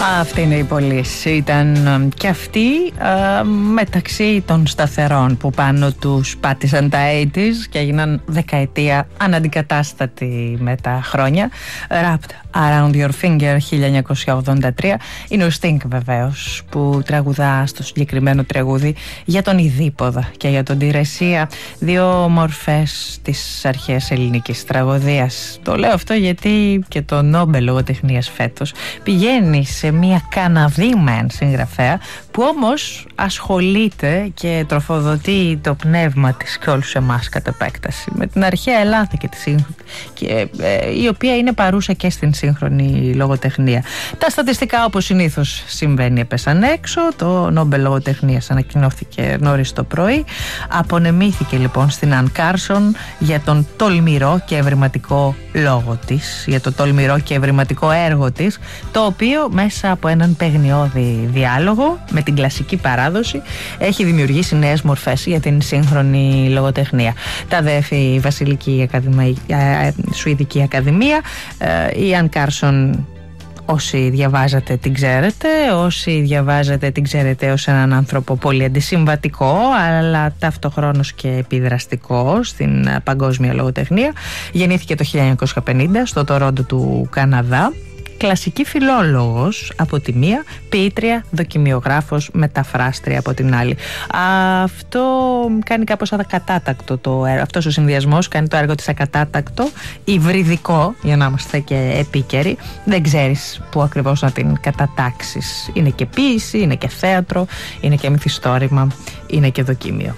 Αυτή είναι η πωλήση. Ήταν και αυτή μεταξύ των σταθερών που πάνω τους πάτησαν τα 80's και έγιναν δεκαετία αναντικατάστατη με τα χρόνια. Wrapped Around Your Finger 1983. Είναι ο Sting βεβαίως που τραγουδά στο συγκεκριμένο τραγούδι για τον Ιδίποδα και για τον Τηρεσία, δύο μορφές της αρχαίας ελληνικής τραγωδίας. Το λέω αυτό γιατί και το Νόμπελ λογοτεχνίας φέτος πηγαίνει σε μια Καναδίμεν συγγραφέα που όμως ασχολείται και τροφοδοτεί το πνεύμα της και όλους εμάς κατ' επέκταση με την αρχαία Ελλάδα και η οποία είναι παρούσα και στην σύγχρονη λογοτεχνία. Τα στατιστικά, όπως συνήθως συμβαίνει, έπεσαν έξω. Το Νόμπελ λογοτεχνίας ανακοινώθηκε νωρίς το πρωί. Απονεμήθηκε λοιπόν στην Αν Κάρσον για τον τολμηρό και ευρηματικό λόγο της, για το τολμηρό και ευρηματικό έργο της, το οποίο μέσα από έναν παιγνιώδη διάλογο με την κλασική παράδοση έχει δημιουργήσει νέες μορφές για την σύγχρονη λογοτεχνία. Τα αδέφη Βασιλική Σουηδική Ακαδημία, η Αν Κάρσον, όσοι διαβάζετε την ξέρετε, όσοι διαβάζετε την ξέρετε ως έναν άνθρωπο πολύ αντισυμβατικό αλλά ταυτοχρόνως και επιδραστικό στην παγκόσμια λογοτεχνία. Γεννήθηκε το 1950 στο Τορόντο του Καναδά. Κλασική φιλόλογος από τη μία, ποιήτρια, δοκιμιογράφος, μεταφράστρια από την άλλη. Αυτό κάνει κάπως ακατάτακτο το έργο. Αυτός ο συνδυασμός κάνει το έργο της ακατάτακτο, υβριδικό, για να είμαστε και επίκαιροι. Δεν ξέρεις πού ακριβώς να την κατατάξεις. Είναι και ποίηση, είναι και θέατρο, είναι και μυθιστόρημα, είναι και δοκίμιο.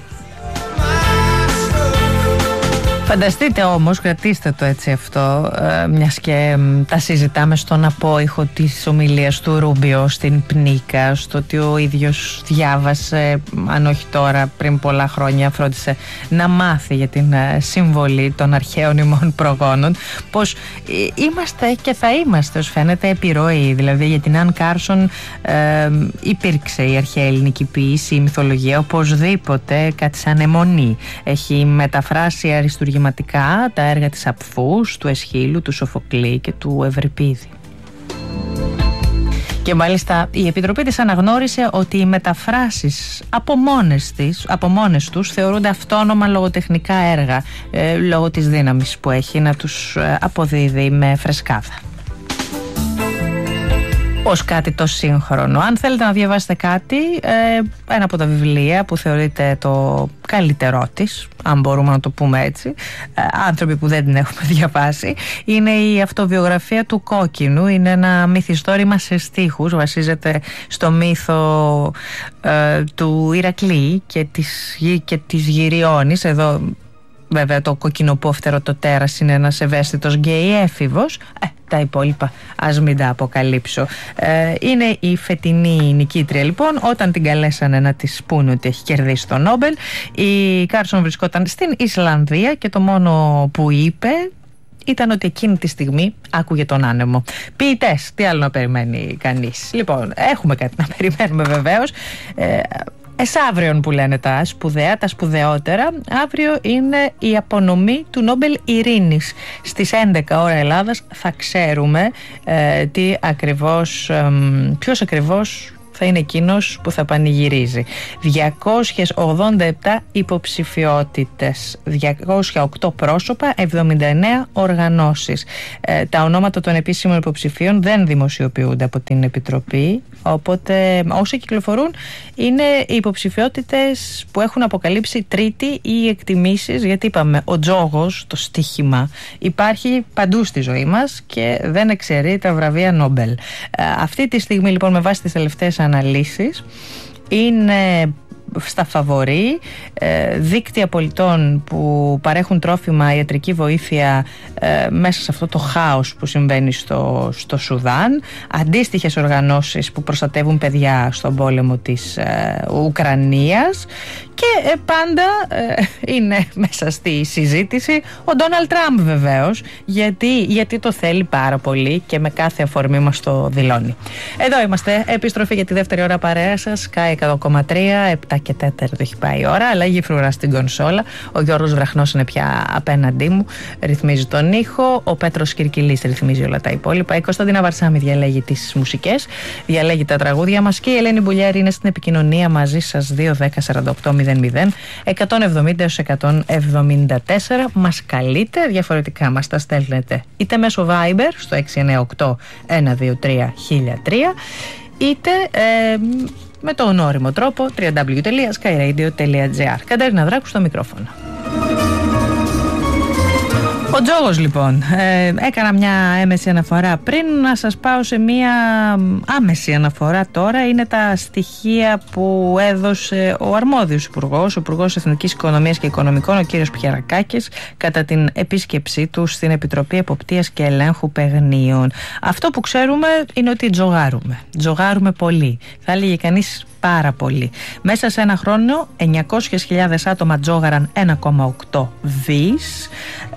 Φανταστείτε όμως, κρατήστε το έτσι αυτό, μιας και τα συζητάμε στον απόϊχο της ομιλίας του Ρούμπιο στην Πνίκα, στο ότι ο ίδιος διάβασε, αν όχι τώρα, πριν πολλά χρόνια φρόντισε να μάθει για την συμβολή των αρχαίων ημών προγόνων, πως είμαστε και θα είμαστε, ως φαίνεται, επιρροή. Δηλαδή για την Αν Κάρσον υπήρξε η αρχαία ελληνική ποίηση, η μυθολογία, οπωσδήποτε κάτι σαν αιμονή. Έχει μεταφράσει αριστουργηματικά τα έργα της Απφούς, του Εσχύλου, του Σοφοκλή και του Ευρυπίδη. Και μάλιστα η Επιτροπή της αναγνώρισε ότι οι μεταφράσεις από μόνες τους θεωρούνται αυτόνομα λογοτεχνικά έργα, λόγω της δύναμης που έχει να τους αποδίδει με φρεσκάδα ως κάτι το σύγχρονο. Αν θέλετε να διαβάσετε κάτι, ένα από τα βιβλία που θεωρείται το καλύτερό της, αν μπορούμε να το πούμε έτσι, άνθρωποι που δεν την έχουμε διαβάσει, είναι η αυτοβιογραφία του Κόκκινου. Είναι ένα μυθιστόρημα σε στίχους, βασίζεται στο μύθο του Ηρακλή και της Γυριώνης. Εδώ βέβαια το κοκκινοπόφτερο το τέρας είναι ένας ευαίσθητος γκέι έφηβος. Τα υπόλοιπα ας μην τα αποκαλύψω. Είναι η φετινή νικήτρια λοιπόν. Όταν την καλέσανε να της πούνε ότι έχει κερδίσει το Νόμπελ, η Κάρσον βρισκόταν στην Ισλανδία και το μόνο που είπε ήταν ότι εκείνη τη στιγμή άκουγε τον άνεμο. Ποιητές, τι άλλο να περιμένει κανείς? Λοιπόν, έχουμε κάτι να περιμένουμε βεβαίως. Εσαύριον που λένε τα σπουδαία, τα σπουδαιότερα. Αύριο είναι η απονομή του Νόμπελ Ειρήνης. Στις 11 ώρα Ελλάδας θα ξέρουμε ποιος ακριβώς θα είναι εκείνος που θα πανηγυρίζει. 287 υποψηφιότητες, 208 πρόσωπα, 79 οργανώσεις. Τα ονόματα των επίσημων υποψηφίων δεν δημοσιοποιούνται από την Επιτροπή, οπότε όσοι κυκλοφορούν είναι οι υποψηφιότητες που έχουν αποκαλύψει τρίτη ή εκτιμήσεις, γιατί είπαμε ο τζόγος, το στοίχημα, υπάρχει παντού στη ζωή μας και δεν εξαιρεί τα βραβεία Νόμπελ. Αυτή τη στιγμή λοιπόν, με βάση τις τελευταίες αναλύσεις, είναι στα φαβορί δίκτυα πολιτών που παρέχουν τρόφιμα, ιατρική βοήθεια μέσα σε αυτό το χάος που συμβαίνει στο Σουδάν, αντίστοιχες οργανώσεις που προστατεύουν παιδιά στον πόλεμο της Ουκρανίας Και πάντα είναι μέσα στη συζήτηση ο Ντόναλντ Τραμπ, βεβαίως, γιατί το θέλει πάρα πολύ και με κάθε αφορμή μας το δηλώνει. Εδώ είμαστε, επιστροφή για τη δεύτερη ώρα παρέα σας, Sky 100,3, 7 και 4 έχει πάει η ώρα, αλλαγή φρουρά στην κονσόλα. Ο Γιώργος Βραχνός είναι πια απέναντί μου, ρυθμίζει τον ήχο, ο Πέτρος Κυρκυλής ρυθμίζει όλα τα υπόλοιπα, η Κωνσταντίνα Βαρσάμι διαλέγει τις μουσικές, διαλέγει τα τραγούδια μας και η Ελένη Μπουλιάρη είναι στην επικοινωνία μαζί σας 210-48-00 170-174. Μας καλείτε, διαφορετικά μας τα στέλνετε είτε μέσω Viber στο 698-123-1003 είτε με τον όριμο τρόπο www.skyradio.gr. Κατέρινα Δράκου στο μικρόφωνο. Ο Τζόγος λοιπόν, έκανα μια έμεση αναφορά πριν, να σας πάω σε μια άμεση αναφορά τώρα. Είναι τα στοιχεία που έδωσε ο αρμόδιος υπουργός, ο Υπουργός Εθνικής Οικονομίας και Οικονομικών, ο κύριος Πιερακάκης, κατά την επίσκεψή του στην Επιτροπή Εποπτείας και Ελέγχου Παιγνίων. Αυτό που ξέρουμε είναι ότι τζογάρουμε πολύ, θα έλεγε κανείς πάρα πολύ. Μέσα σε ένα χρόνο 900.000 άτομα τζόγαραν 1,8 δις.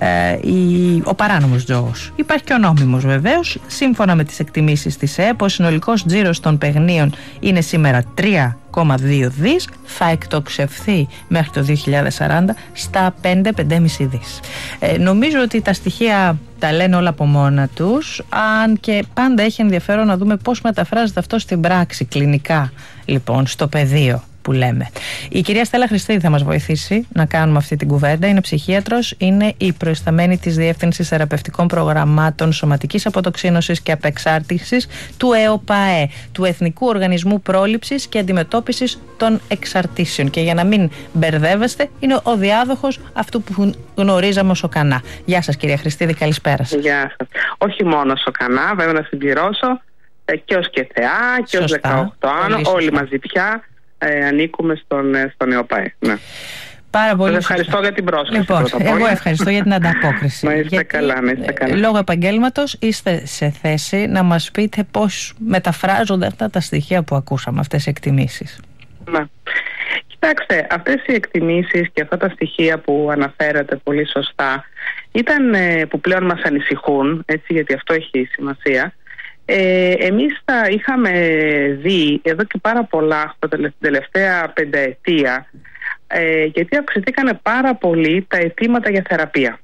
Ο παράνομος τζόγος. Υπάρχει και ο νόμιμος βεβαίως. Σύμφωνα με τις εκτιμήσεις της ΕΕΠ, ο συνολικός τζίρος των παιγνίων είναι σήμερα 3,2 δις, θα εκτοξευθεί μέχρι το 2040 στα 5-5,5 δις. Νομίζω ότι τα στοιχεία τα λένε όλα από μόνα τους, αν και πάντα έχει ενδιαφέρον να δούμε πώς μεταφράζεται αυτό στην πράξη, κλινικά λοιπόν, στο πεδίο που λέμε. Η κυρία Στέλλα Χριστίδη θα μας βοηθήσει να κάνουμε αυτή την κουβέντα. Είναι ψυχίατρος, είναι η προϊσταμένη της Διεύθυνσης Θεραπευτικών Προγραμμάτων Σωματικής Αποτοξίνωσης και Απεξάρτησης του ΕΟΠΑΕ, του Εθνικού Οργανισμού Πρόληψης και Αντιμετώπισης των Εξαρτήσεων. Και για να μην μπερδεύεστε, είναι ο διάδοχος αυτού που γνωρίζαμε ως ΟΚΑΝΑ. Γεια σας κυρία Χριστίδη, καλησπέρα σας. Γεια σας. Όχι μόνο ως ΟΚΑΝΑ, βέβαια να συμπληρώσω και ως ΚΕΘΕΑ και ως 18 άνω, όλοι μαζί πια. Ανήκουμε στον ΕΟΠΑΕ. Ναι. Πάρα πολύ. Σας ευχαριστώ για την πρόσκληση. Λοιπόν, εγώ ευχαριστώ για την ανταπόκριση. Να είστε καλά, να είστε καλά. Λόγω επαγγέλματος είστε σε θέση να μας πείτε πώς μεταφράζονται αυτά τα στοιχεία που ακούσαμε, αυτές οι εκτιμήσεις. Ναι. Κοιτάξτε, αυτές οι εκτιμήσεις και αυτά τα στοιχεία που αναφέρατε πολύ σωστά ήταν που πλέον μας ανησυχούν, έτσι, γιατί αυτό έχει σημασία. Εμείς τα είχαμε δει εδώ και πάρα πολλά την τελευταία πενταετία, γιατί αυξηθήκανε πάρα πολύ τα αιτήματα για θεραπεία.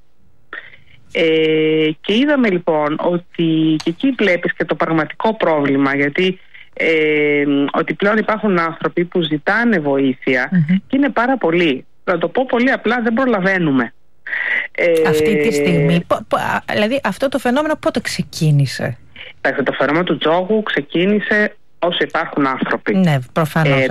Και είδαμε λοιπόν ότι και εκεί βλέπεις και το πραγματικό πρόβλημα, γιατί ότι πλέον υπάρχουν άνθρωποι που ζητάνε βοήθεια και είναι πάρα πολλοί. Να το πω πολύ απλά, δεν προλαβαίνουμε. Αυτή τη στιγμή, δηλαδή αυτό το φαινόμενο πότε ξεκίνησε? Το φαινόμενο του τζόγου ξεκίνησε όσο υπάρχουν άνθρωποι. Ναι, προφανώς.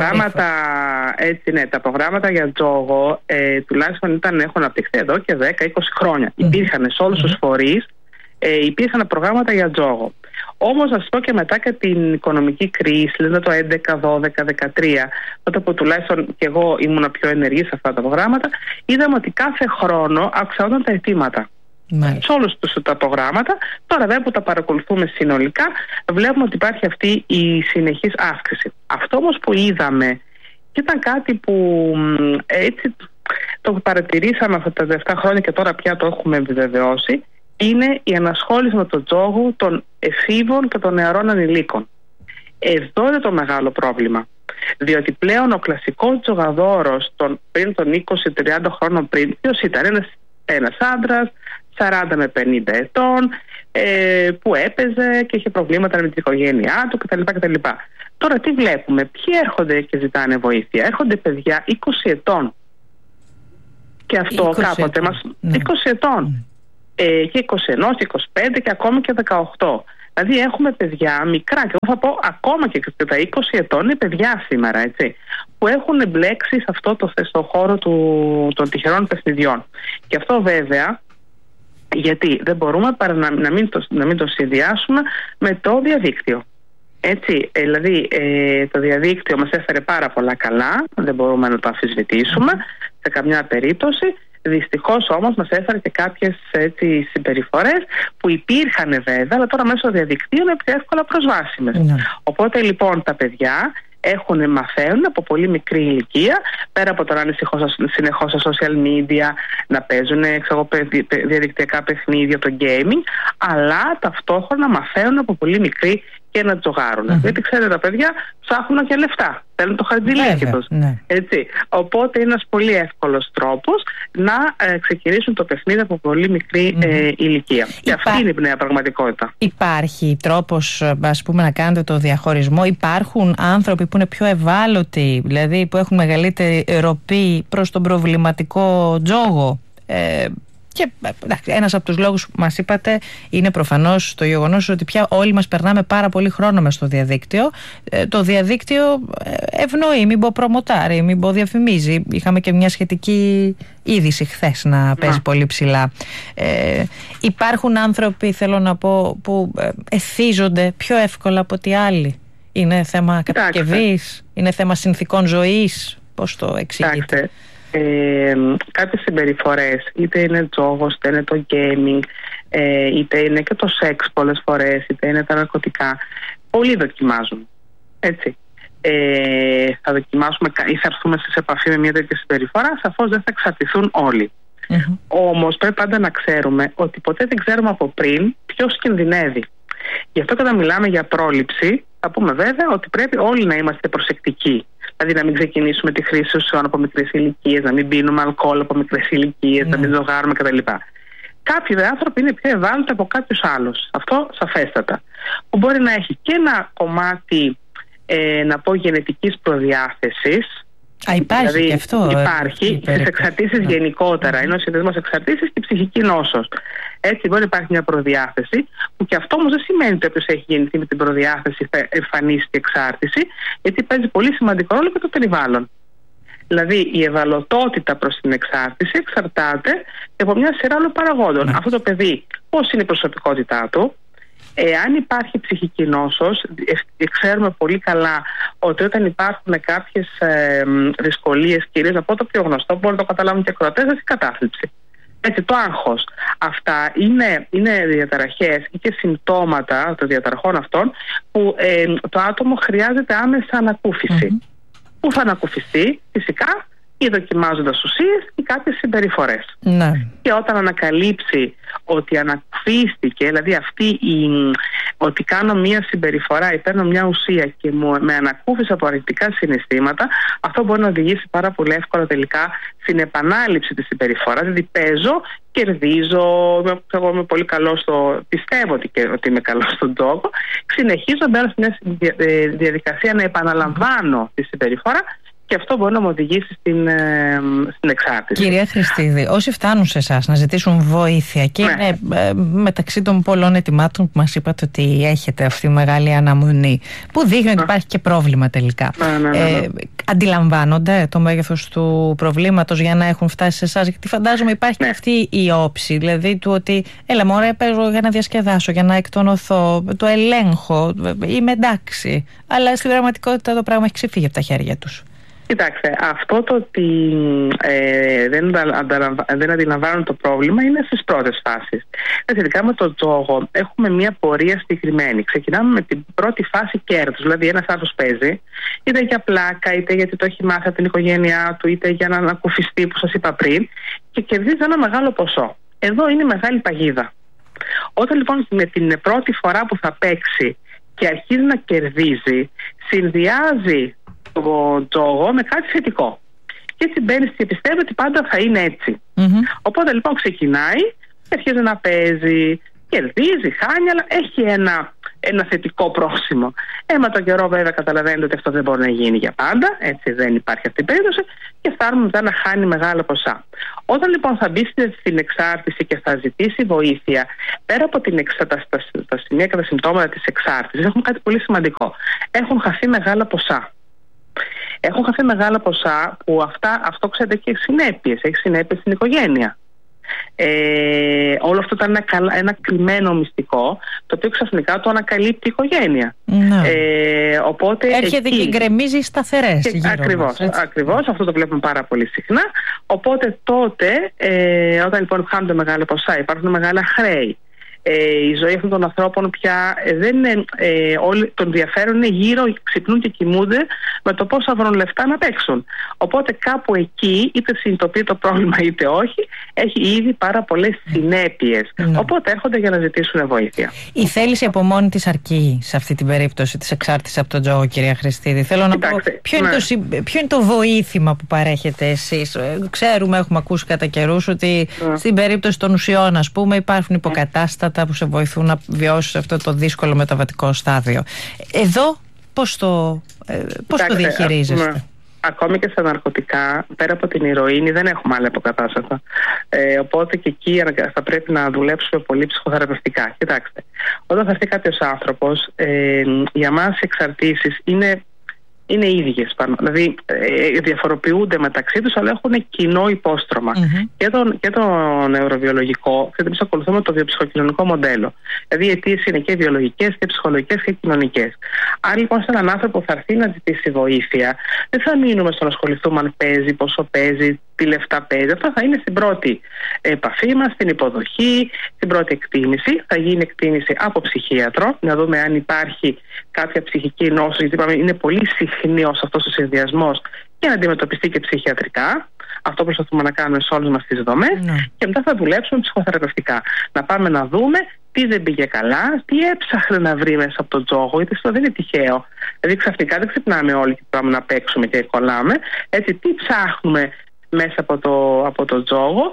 Τα προγράμματα για τζόγο τουλάχιστον έχουν αναπτυχθεί εδώ και 10-20 χρόνια. Υπήρχαν σε όλους τους φορείς, υπήρχαν προγράμματα για τζόγο. Όμως να σας πω και μετά και την οικονομική κρίση, δηλαδή το 11, 12, 13, τότε που τουλάχιστον και εγώ ήμουν πιο ενεργή σε αυτά τα προγράμματα, είδαμε ότι κάθε χρόνο αυξάνονταν τα αιτήματα. Σε όλους τα προγράμματα. Τώρα βέβαια που τα παρακολουθούμε συνολικά, βλέπουμε ότι υπάρχει αυτή η συνεχής αύξηση. Αυτό όμως που είδαμε και ήταν κάτι που έτσι το παρατηρήσαμε αυτά τα 7 χρόνια και τώρα πια το έχουμε επιβεβαιώσει, είναι η ανασχόληση με τον τζόγο των εφήβων και των νεαρών ανηλίκων. Εδώ είναι το μεγάλο πρόβλημα. Διότι πλέον ο κλασικός τζογαδόρος πριν των 20-30 χρόνων πριν, ποιος ήταν? Ένας άντρας 40 με 50 ετών, που έπαιζε και είχε προβλήματα με την οικογένειά του κτλ. Τώρα τι βλέπουμε? Ποιοι έρχονται και ζητάνε βοήθεια? Έρχονται παιδιά 20 ετών. Και αυτό κάποτε μας... 20 ετών. Και 21, 25 και ακόμα και 18. Δηλαδή έχουμε παιδιά μικρά, και εγώ θα πω ακόμα και τα 20 ετών είναι παιδιά σήμερα, έτσι, που έχουν εμπλέξει σε αυτό στο χώρο των τυχερών παιχνιδιών. Και αυτό βέβαια, γιατί δεν μπορούμε παρά να μην το συνδυάσουμε με το διαδίκτυο. Έτσι, δηλαδή το διαδίκτυο μας έφερε πάρα πολλά καλά, δεν μπορούμε να το αμφισβητήσουμε σε καμιά περίπτωση. Δυστυχώς όμως μας έφερε και κάποιες συμπεριφορές που υπήρχαν βέβαια, αλλά τώρα μέσω διαδικτύου είναι πιο εύκολα προσβάσιμες. Οπότε λοιπόν τα παιδιά μαθαίνουν από πολύ μικρή ηλικία, πέρα από το να είναι συνεχώς στα social media, να παίζουν διαδικτυακά παιχνίδια, το gaming, αλλά ταυτόχρονα μαθαίνουν από πολύ μικρή και να τζογάρουν. Γιατί ξέρετε, τα παιδιά ψάχνουν και λεφτά. Θέλουν το χαρτζηλίκι τους. Έτσι. Οπότε είναι ένας πολύ εύκολος τρόπος να ξεκινήσουν το παιχνίδι από πολύ μικρή ηλικία. Και αυτή είναι η νέα πραγματικότητα. Υπάρχει τρόπος, ας πούμε, να κάνετε το διαχωρισμό? Υπάρχουν άνθρωποι που είναι πιο ευάλωτοι, δηλαδή που έχουν μεγαλύτερη ροπή προς τον προβληματικό τζόγο? Και ένας από τους λόγους που μας είπατε είναι προφανώς το γεγονός ότι πια όλοι μας περνάμε πάρα πολύ χρόνο μες στο διαδίκτυο. Το διαδίκτυο ευνοεί, μην πω προμοτάρει, μην πω διαφημίζει. Είχαμε και μια σχετική είδηση χθες να παίζει πολύ ψηλά. Υπάρχουν άνθρωποι, θέλω να πω, που εθίζονται πιο εύκολα από ότι άλλοι. Είναι θέμα κατασκευής, είναι θέμα συνθηκών ζωής? Πώς το εξηγείτε? Κάποιες συμπεριφορές, είτε είναι τζόγος, είτε είναι το gaming, είτε είναι και το σεξ πολλές φορές, είτε είναι τα ναρκωτικά, πολλοί δοκιμάζουν. Έτσι. Θα δοκιμάσουμε ή θα έρθουμε σε επαφή με μια τέτοια συμπεριφορά, σαφώς δεν θα εξαρτηθούν όλοι. Όμως πρέπει πάντα να ξέρουμε ότι ποτέ δεν ξέρουμε από πριν ποιος κινδυνεύει. Γι' αυτό, όταν μιλάμε για πρόληψη, θα πούμε βέβαια ότι πρέπει όλοι να είμαστε προσεκτικοί. Δηλαδή, να μην ξεκινήσουμε τη χρήση ουσιών από μικρές ηλικίες, να μην πίνουμε αλκοόλ από μικρές ηλικίες, να μην ζογάρουμε κτλ. Κάποιοι άνθρωποι είναι πιο ευάλωτοι από κάποιους άλλους. Αυτό σαφέστατα. Που μπορεί να έχει και ένα κομμάτι, να πω, γενετικής προδιάθεσης. Υπάρχει δηλαδή, και αυτό. Υπάρχει στις εξαρτήσεις γενικότερα. Είναι ο συνδεσμός εξαρτήσεις και η ψυχική νόσος. Έτσι, μπορεί να υπάρχει μια προδιάθεση, που και αυτό όμως δεν σημαίνει ότι όποιος έχει γεννηθεί με την προδιάθεση θα εμφανίσει την εξάρτηση, γιατί παίζει πολύ σημαντικό ρόλο και το περιβάλλον. Δηλαδή, η ευαλωτότητα προς την εξάρτηση εξαρτάται από μια σειρά άλλων παραγόντων. Αυτό το παιδί, πώς είναι η προσωπικότητά του? Αν υπάρχει ψυχική νόσος, ξέρουμε πολύ καλά ότι όταν υπάρχουν κάποιες δυσκολίες, κυρίως από το πιο γνωστό, μπορεί να το καταλάβουν και ακροατές, η κατάθλιψη. Έτσι, το άγχος. Αυτά είναι διαταραχές ή και συμπτώματα των διαταραχών αυτών, που το άτομο χρειάζεται άμεσα ανακούφιση. Πού θα ανακουφιστεί? Φυσικά ή δοκιμάζοντας ουσίες ή κάποιες συμπεριφορές. Και όταν ανακαλύψει ότι ανακουφίστηκε, δηλαδή ότι κάνω μια συμπεριφορά ή παίρνω μια ουσία και με ανακούφισε από αρνητικά συναισθήματα, αυτό μπορεί να οδηγήσει πάρα πολύ εύκολα τελικά στην επανάληψη της συμπεριφοράς. Δηλαδή, παίζω, κερδίζω, εγώ είμαι πολύ καλό πιστεύω ότι είμαι καλό στον τζόγο, συνεχίζω, μπαίνω σε μια διαδικασία να επαναλαμβάνω τη συμπεριφορά. Και αυτό μπορεί να μου οδηγήσει στην εξάρτηση. Κυρία Χριστίδη, όσοι φτάνουν σε εσάς να ζητήσουν βοήθεια και είναι μεταξύ των πολλών ετοιμάτων που μας είπατε ότι έχετε αυτή τη μεγάλη αναμονή, που δείχνει ότι υπάρχει και πρόβλημα τελικά. Αντιλαμβάνονται το μέγεθος του προβλήματος για να έχουν φτάσει σε εσάς? Γιατί φαντάζομαι υπάρχει και αυτή η όψη, δηλαδή του ότι έλα μωρέ, παίζω για να διασκεδάσω, για να εκτονωθώ, το ελέγχω, είμαι εντάξει. Αλλά στην πραγματικότητα το πράγμα έχει ξεφύγει από τα χέρια τους. Κοιτάξτε, αυτό το ότι δεν αντιλαμβάνουν το πρόβλημα είναι στις πρώτες φάσεις. Ειδικά με το τζόγο έχουμε μια πορεία συγκεκριμένη. Ξεκινάμε με την πρώτη φάση κέρδους. Δηλαδή, ένας άνθρωπος παίζει είτε για πλάκα, είτε γιατί το έχει μάθει από την οικογένειά του, είτε για να ανακουφιστεί, που σας είπα πριν, και κερδίζει ένα μεγάλο ποσό. Εδώ είναι μεγάλη παγίδα. Όταν λοιπόν με την πρώτη φορά που θα παίξει και αρχίζει να κερδίζει, συνδυάζει το τζόγο με κάτι θετικό. Και έτσι μπαίνει και πιστεύει ότι πάντα θα είναι έτσι. Οπότε λοιπόν ξεκινάει και αρχίζει να παίζει, κερδίζει, χάνει, αλλά έχει ένα θετικό πρόσημο. Με τον καιρό βέβαια καταλαβαίνετε ότι αυτό δεν μπορεί να γίνει για πάντα, έτσι δεν υπάρχει αυτή η περίπτωση, και φτάνουμε μετά να χάνει μεγάλα ποσά. Όταν λοιπόν θα μπει στην εξάρτηση και θα ζητήσει βοήθεια, πέρα από τα σημεία και τα συμπτώματα της εξάρτησης, έχουν κάτι πολύ σημαντικό. Έχουν χαθεί μεγάλα ποσά. Έχουν χαθεί μεγάλα ποσά που αυτό ξέρετε και έχει συνέπειες στην οικογένεια. Όλο αυτό ήταν ένα κρυμμένο μυστικό, το οποίο ξαφνικά το ανακαλύπτει η οικογένεια. Οπότε έρχεται και γκρεμίζει σταθερές γύρω μας. Ακριβώς, αυτό το βλέπουμε πάρα πολύ συχνά. Οπότε τότε, όταν λοιπόν χάνονται μεγάλα ποσά, υπάρχουν μεγάλα χρέη, Η ζωή αυτών των ανθρώπων πια δεν είναι, όλοι τον ενδιαφέρον είναι γύρω, ξυπνούν και κοιμούνται με το πώς θα βρουν λεφτά να παίξουν. Οπότε κάπου εκεί, είτε συνειδητοποιεί το πρόβλημα είτε όχι, έχει ήδη πάρα πολλές συνέπειες. Οπότε έρχονται για να ζητήσουν βοήθεια. Η θέληση από μόνη της αρκεί σε αυτή την περίπτωση της εξάρτησης από τον τζόγο, κυρία Χριστίδη? Θέλω να πω, ποιο είναι το βοήθημα που παρέχετε εσείς? Ξέρουμε, έχουμε ακούσει κατά καιρούς ότι στην περίπτωση των ουσιών, ας πούμε, υπάρχουν υποκατάστατα που σε βοηθούν να βιώσεις αυτό το δύσκολο μεταβατικό στάδιο. Εδώ πώς το διαχειρίζεστε? Ακόμη και στα ναρκωτικά, πέρα από την ηρωίνη, δεν έχουμε άλλα υποκατάστατα. Οπότε και εκεί θα πρέπει να δουλέψουμε πολύ ψυχοθεραπευτικά. Κοιτάξτε, όταν θα έρθει κάποιος άνθρωπος, για μας οι εξαρτήσεις είναι ίδιες. Δηλαδή διαφοροποιούνται μεταξύ τους, αλλά έχουν κοινό υπόστρωμα. Και το νευροβιολογικό, εμείς ακολουθούμε το βιοψυχοκοινωνικό μοντέλο. Δηλαδή οι αιτίες είναι και βιολογικές και ψυχολογικές και κοινωνικές. Αν λοιπόν σε έναν άνθρωπο που θα έρθει να ζητήσει βοήθεια, δεν θα μείνουμε στο να ασχοληθούμε αν παίζει, πόσο παίζει, τι λεφτά παίζει. Αυτό θα είναι στην πρώτη επαφή μας, στην υποδοχή, στην πρώτη εκτίμηση. Θα γίνει εκτίμηση από ψυχίατρο, να δούμε αν υπάρχει κάποια ψυχική νόσο, γιατί είπαμε είναι πολύ συχνός αυτός ο συνδυασμός, και να αντιμετωπιστεί και ψυχιατρικά. Αυτό προσπαθούμε να κάνουμε σε όλες μας τις δομές. Και μετά θα δουλέψουμε ψυχοθεραπευτικά. Να πάμε να δούμε τι δεν πήγε καλά, τι έψαχνε να βρει μέσα από τον τζόγο, γιατί αυτό δεν είναι τυχαίο. Δηλαδή ξαφνικά δεν ξυπνάμε όλοι και πάμε να παίξουμε και κολλάμε. Έτσι, τι ψάχνουμε μέσα από το τζόγο,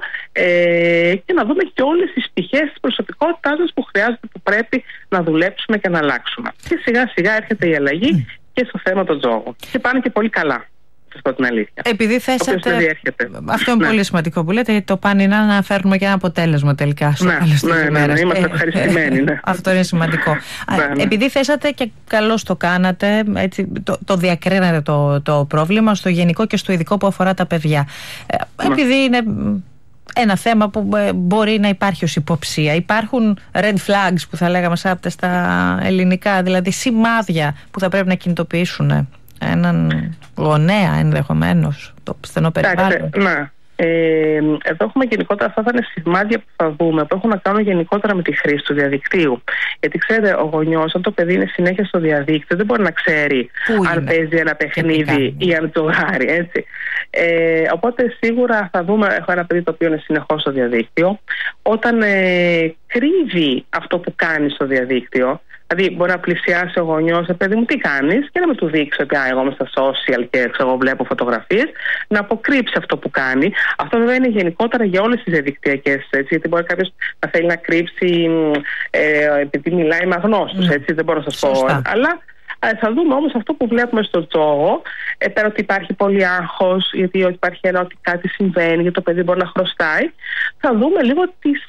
και να δούμε και όλες τις πτυχές της προσωπικότητάς μας που χρειάζεται, που πρέπει να δουλέψουμε και να αλλάξουμε. Και σιγά σιγά έρχεται η αλλαγή και στο θέμα του τζόγου. Και πάνε και πολύ καλά. Την αλήθεια. Επειδή θέσατε. Αυτό είναι πολύ σημαντικό που λέτε, γιατί το πάνε είναι να φέρνουμε και ένα αποτέλεσμα τελικά στο τέλος της ημέρας. Είμαστε ευχαριστημένοι. Αυτό είναι σημαντικό. Επειδή θέσατε, και καλώς το κάνατε, έτσι, το διακρίνατε το πρόβλημα στο γενικό και στο ειδικό που αφορά τα παιδιά. Επειδή είναι ένα θέμα που μπορεί να υπάρχει ως υποψία, υπάρχουν red flags που θα λέγαμε στα ελληνικά, δηλαδή σημάδια που θα πρέπει να κινητοποιήσουν έναν γονέα ενδεχομένως, το στενό περιβάλλον. Εδώ έχουμε γενικότερα, αυτά θα είναι σημάδια που θα δούμε, που έχουν να κάνουν γενικότερα με τη χρήση του διαδικτύου. Γιατί ξέρετε, ο γονιός, αν το παιδί είναι συνέχεια στο διαδίκτυο, δεν μπορεί να ξέρει αν παίζει ένα παιχνίδι ή αν τζογάρει, έτσι. Οπότε σίγουρα θα δούμε, έχω ένα παιδί το οποίο είναι συνεχώς στο διαδίκτυο. Όταν κρύβει αυτό που κάνει στο διαδίκτυο, δηλαδή μπορεί να πλησιάσει ο γονιός, παιδί μου τι κάνεις, και να με του δείξει ότι εγώ είμαι στα social και βλέπω φωτογραφίες, να αποκρύψει αυτό που κάνει. Αυτό βέβαια είναι γενικότερα για όλες τις διαδικτυακές, έτσι, γιατί μπορεί κάποιος να θέλει να κρύψει επειδή μιλάει με αγνώστους, έτσι, δεν μπορώ να σας πω. Αλλά θα δούμε όμως αυτό που βλέπουμε στο τζόγο, πέρα ότι υπάρχει πολύ άγχος, γιατί υπάρχει ένα ότι κάτι συμβαίνει, γιατί το παιδί μπορεί να χρωστάει. Θα δούμε λίγο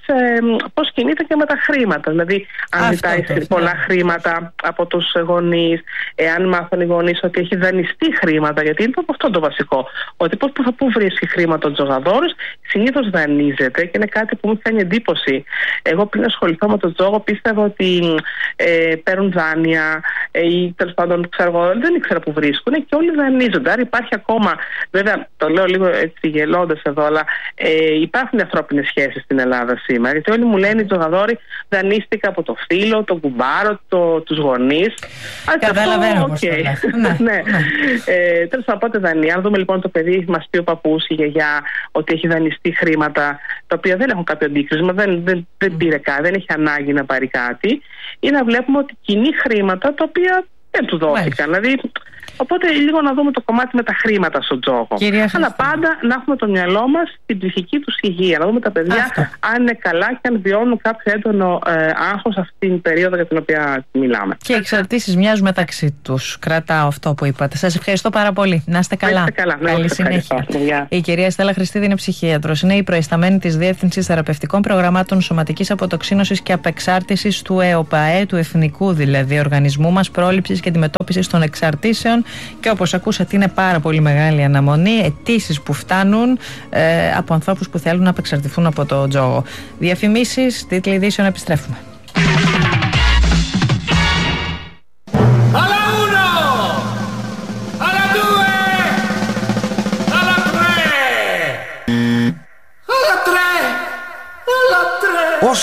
πώς κινείται και με τα χρήματα. Δηλαδή, αν ζητάει πολλά χρήματα από τους γονείς, εάν μάθουν οι γονείς ότι έχει δανειστεί χρήματα, γιατί είναι αυτό το βασικό. Ότι πού βρίσκει χρήματα ο τζογαδόρος, συνήθως δανείζεται, και είναι κάτι που μου κάνει εντύπωση. Εγώ πριν ασχοληθώ με τον τζόγο, πίστευα ότι παίρνουν δάνεια ή τέλος πάντων, δεν ήξερα που βρίσκουν και όλοι δανείζονται. Άρα υπάρχει ακόμα, βέβαια το λέω λίγο έτσι γελώντας εδώ, αλλά υπάρχουν ανθρώπινες σχέσεις στην Ελλάδα σήμερα. Γιατί όλοι μου λένε οι τζογαδόροι, δανείστηκα από το φίλο, τον κουμπάρο, τους γονείς. Καταλαβαίνω πώς το ναι. Τέλος πάντων, πότε δανεία. Αν δούμε λοιπόν το παιδί, μας πει ο παππούς, η γιαγιά, ότι έχει δανειστεί χρήματα τα οποία δεν έχουν κάποιο αντίκρισμα, δεν πήρε κάτι, δεν έχει ανάγκη να πάρει κάτι, ή να βλέπουμε ότι κινεί χρήματα τα οποία δεν του δόθηκαν. Δηλαδή, οπότε λίγο να δούμε το κομμάτι με τα χρήματα στον τζόγο. Αλλά πάντα να έχουμε το μυαλό μας στην ψυχική τους υγεία. Να δούμε τα παιδιά αν είναι καλά και αν βιώνουν κάποιο έντονο άγχος αυτή την περίοδο για την οποία μιλάμε. Και οι εξαρτήσεις μοιάζουν μεταξύ τους. Κρατάω αυτό που είπατε. Σας ευχαριστώ πάρα πολύ. Να είστε καλά. Καλή συνέχεια. Η κυρία Στέλλα Χριστίδη είναι ψυχίατρος. Είναι η προϊσταμένη της Διεύθυνσης Θεραπευτικών Προγραμμάτων Σωματικής Αποτοξίνωσης και Απεξάρτησης του ΕΟΠΑΕ, του Εθνικού δηλαδή Οργανισμού μας Πρόληψης και Αντιμετώπισης των Εξαρτήσεων. Και όπως ακούσατε, είναι πάρα πολύ μεγάλη αναμονή, αιτήσεις που φτάνουν από ανθρώπους που θέλουν να απεξαρτηθούν από το τζόγο. Διαφημίσεις, τίτλοι ειδήσεων, επιστρέφουμε.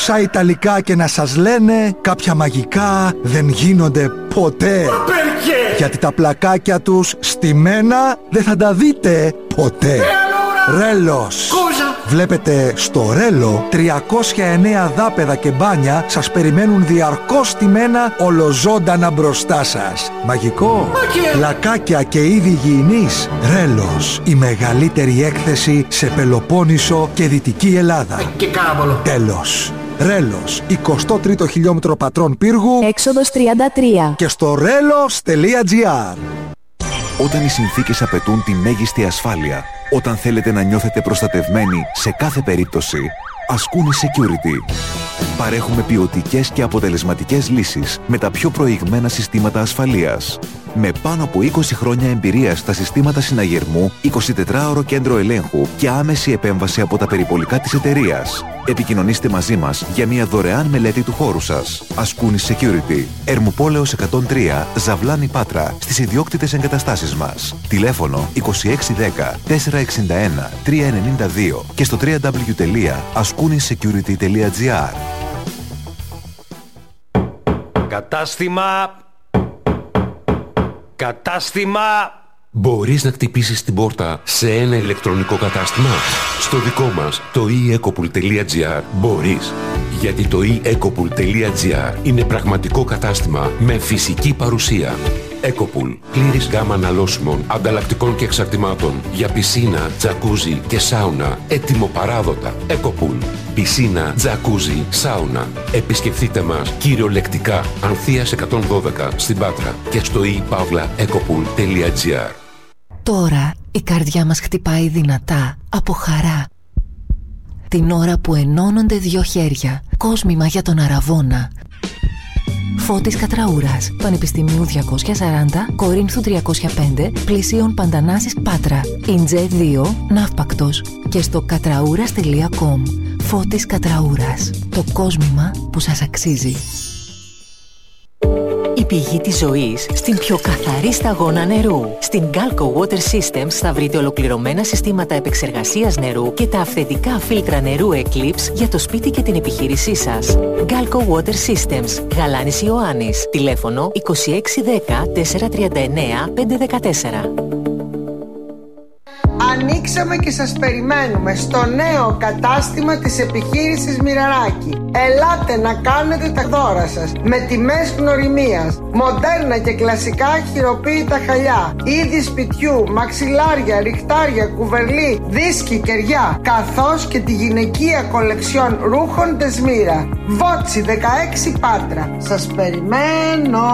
όσα ιταλικά και να σας λένε, κάποια μαγικά δεν γίνονται ποτέ. Γιατί τα πλακάκια τους στημένα δεν θα τα δείτε ποτέ. Ρέλος. Βλέπετε, στο Ρέλο 309 δάπεδα και μπάνια σας περιμένουν διαρκώς στημένα ολοζώντανα μπροστά σας. Μαγικό. Πλακάκια και είδη υγιεινής. Ρέλος. Η μεγαλύτερη έκθεση σε Πελοπόννησο και Δυτική Ελλάδα. Και κάμπολο. Τέλος. Ρέλος, 23ο χιλιόμετρο Πατρών Πύργου, έξοδος 33. και στο relos.gr. Όταν οι συνθήκες απαιτούν τη μέγιστη ασφάλεια, όταν θέλετε να νιώθετε προστατευμένοι σε κάθε περίπτωση, Ascuni Security. Παρέχουμε ποιοτικές και αποτελεσματικές λύσεις με τα πιο προηγμένα συστήματα ασφαλείας. Με πάνω από 20 χρόνια εμπειρία στα συστήματα συναγερμού, 24ωρο κέντρο ελέγχου και άμεση επέμβαση από τα περιπολικά της εταιρείας. Επικοινωνήστε μαζί μας για μια δωρεάν μελέτη του χώρου σας. Ascuni Security. Ερμουπόλεως 103, Ζαβλάνη Πάτρα, στις ιδιόκτητες εγκαταστάσεις μας. Τηλέφωνο 2610 461 392 και στο www.ascunisecurity.gr. Κατάστημα! Μπορείς να χτυπήσεις την πόρτα σε ένα ηλεκτρονικό κατάστημα? Στο δικό μας, το eEcopool.gr, μπορείς. Γιατί το eEcopool.gr είναι πραγματικό κατάστημα με φυσική παρουσία. Ecopool. Πλήρης γάμα αναλώσιμων, ανταλλακτικών και εξαρτημάτων για πισίνα, τζακούζι και σάουνα. Έτοιμο παράδοτα. Ecopool. Πισίνα, τζακούζι, σάουνα. Επισκεφτείτε μας κυριολεκτικά. Ανθείας 112 στην Πάτρα και στο ePavlaEcopool.gr. Τώρα η καρδιά μας χτυπάει δυνατά από χαρά. Την ώρα που ενώνονται δύο χέρια. Κόσμημα για τον Αραβώνα. Φώτης Κατραούρας, Πανεπιστημίου 240, Κορίνθου 305, Πλησίων Παντανάσης Πάτρα. Ιντζέ 2, Ναύπακτος. Και στο κατραούρας.com. Φώτης Κατραούρας. Το κόσμημα που σας αξίζει. Η πηγή της ζωής στην πιο καθαρή σταγόνα νερού. Στην Galco Water Systems θα βρείτε ολοκληρωμένα συστήματα επεξεργασίας νερού και τα αυθεντικά φίλτρα νερού Eclipse για το σπίτι και την επιχείρησή σας. Galco Water Systems, Γαλάνης Ιωάννης. Τηλέφωνο 2610 439 514. Ανοίξαμε και σας περιμένουμε στο νέο κατάστημα της επιχείρησης Μοιραράκη. Ελάτε να κάνετε τα δώρα σας με τιμές γνωριμίας. Μοντέρνα και κλασικά χειροποίητα χαλιά, είδη σπιτιού, μαξιλάρια, ριχτάρια, κουβερλί, δίσκοι, κεριά, καθώς και τη γυναικεία κολεξιόν ρούχων Τεσμύρα. Βότσι 16 Πάτρα. Σας περιμένω.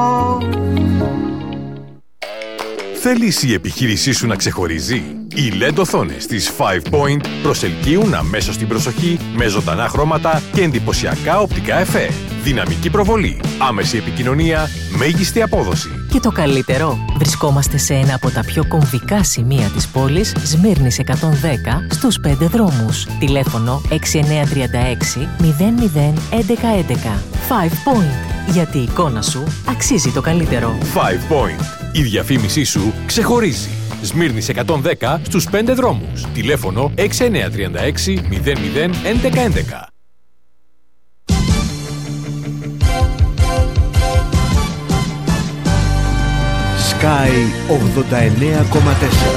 Θέλεις η επιχείρησή σου να ξεχωρίζει? Οι LED οθόνες της 5 Point προσελκύουν αμέσως την προσοχή με ζωντανά χρώματα και εντυπωσιακά οπτικά εφέ. Δυναμική προβολή, άμεση επικοινωνία, μέγιστη απόδοση. Και το καλύτερο, βρισκόμαστε σε ένα από τα πιο κομβικά σημεία της πόλης, Σμύρνης 110, στους 5 δρόμους. Τηλέφωνο 6936 00 1111. 5 Point. Γιατί η εικόνα σου αξίζει το καλύτερο. 5 Point. Η διαφήμισή σου ξεχωρίζει. Σμύρνης 110 στους 5 δρόμους. Τηλέφωνο 6936 00 1111. Sky 89,4.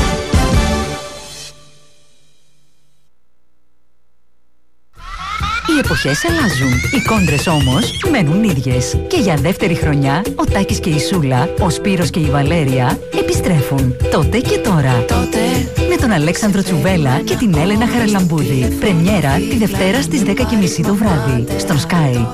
Οι εποχές αλλάζουν, οι κόντρες όμως μένουν ίδιες. Και για δεύτερη χρονιά, ο Τάκης και η Σούλα, ο Σπύρος και η Βαλέρια επιστρέφουν. Τότε και τώρα. Με τον Αλέξανδρο Τσουβέλα και την Έλενα Χαραλαμπούδη. Πρεμιέρα τη Δευτέρα στις 10:30 το βράδυ, στον Sky.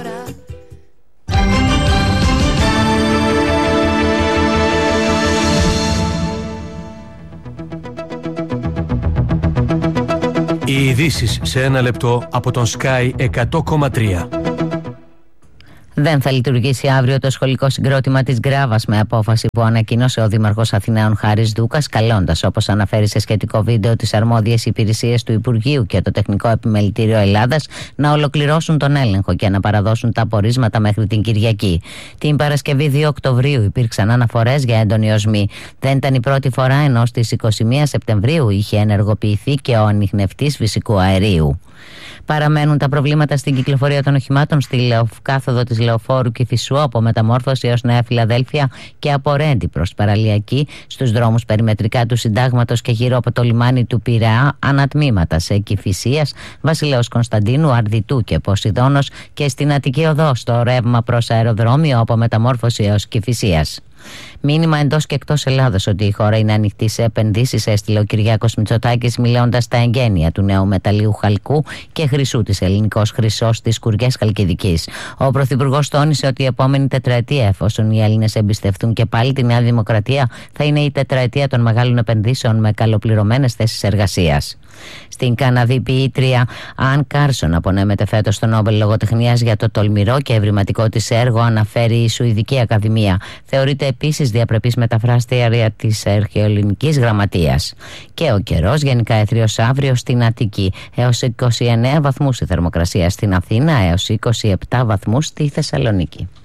Οι ειδήσεις σε ένα λεπτό από τον Sky 100,3. Δεν θα λειτουργήσει αύριο το σχολικό συγκρότημα της Γκράβας με απόφαση που ανακοίνωσε ο Δήμαρχος Αθηναίων Χάρης Δούκας, καλώντας, όπως αναφέρει σε σχετικό βίντεο, τις αρμόδιες υπηρεσίες του Υπουργείου και το Τεχνικό Επιμελητήριο Ελλάδας να ολοκληρώσουν τον έλεγχο και να παραδώσουν τα απορίσματα μέχρι την Κυριακή. Την Παρασκευή 2 Οκτωβρίου υπήρξαν αναφορές για έντονη οσμή. Δεν ήταν η πρώτη φορά, ενώ στις 21 Σεπτεμβρίου είχε ενεργοποιηθεί και ο ανιχνευτής φυσικού αερίου. Παραμένουν τα προβλήματα στην κυκλοφορία των οχημάτων στη κάθοδο της Λεωφόρου Κηφισού από Μεταμόρφωση έως Νέα Φιλαδέλφια και από Ρέντι προς Παραλιακή, στους δρόμους περιμετρικά του Συντάγματος και γύρω από το λιμάνι του Πειραιά, ανατμήματα σε Κηφισίας, Βασιλέως Κωνσταντίνου, Αρδιτού και Ποσειδώνος και στην Αττική Οδό στο ρεύμα προς αεροδρόμιο από Μεταμόρφωση έως Κηφισίας. Μήνυμα εντός και εκτός Ελλάδος ότι η χώρα είναι ανοιχτή σε επενδύσεις, έστειλε ο Κυριάκος Μητσοτάκης, μιλώντας τα εγγένεια του νέου μεταλλίου χαλκού και χρυσού της Ελληνικός Χρυσός στις Κουριές Χαλκιδικής. Ο Πρωθυπουργός τόνισε ότι η επόμενη τετραετία, εφόσον οι Έλληνες εμπιστευτούν και πάλι τη Νέα Δημοκρατία, θα είναι η τετραετία των μεγάλων επενδύσεων με καλοπληρωμένες θέσεις εργασίας. Στην Καναδή ποιήτρια Αν Κάρσον απονέμεται φέτος στο Νόμπελ Λογοτεχνίας για το τολμηρό και ευρηματικό της έργο, αναφέρει η Σουηδική Ακαδημία. Θεωρείται επίσης διαπρεπής μεταφράστρια της αρχαιοελληνικής γραμματείας. Και ο καιρός γενικά έθριος αύριο στην Αττική, έως 29 βαθμούς η θερμοκρασία στην Αθήνα, έως 27 βαθμούς στη Θεσσαλονίκη.